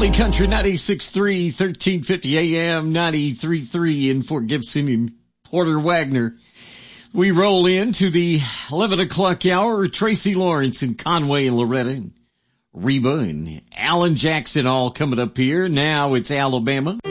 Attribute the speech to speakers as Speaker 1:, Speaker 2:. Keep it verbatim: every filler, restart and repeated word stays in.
Speaker 1: Valley Country ninety-six point three, thirteen fifty A M, ninety-three point three in Fort Gibson and Porter Wagner. We roll into the eleven o'clock hour. Tracy Lawrence and Conway and Loretta and Reba and Alan Jackson all coming up here. Now it's Alabama.